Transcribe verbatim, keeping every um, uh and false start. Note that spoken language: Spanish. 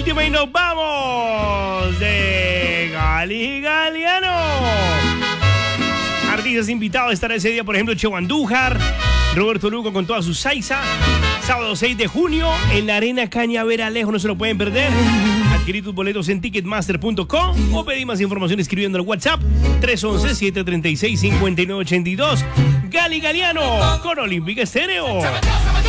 última y nos vamos de Gali Galiano. Artistas invitados estará ese día, por ejemplo, Cheo Andújar, Roberto Lugo con toda su salsa. Sábado seis de junio en la Arena Cañaveralejo, no se lo pueden perder. Adquirir tus boletos en ticketmaster punto com o pedir más información escribiendo al WhatsApp tres once, siete treinta y seis, cincuenta y nueve ochenta y dos. Gali Galiano con Olímpica Estéreo.